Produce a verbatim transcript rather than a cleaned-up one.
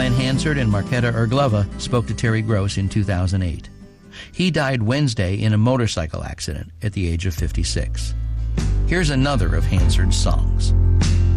Caroline Hansard and Marketa Erglova spoke to Terry Gross in two thousand eight. He died Wednesday in a motorcycle accident at the age of fifty-six. Here's another of Hansard's songs.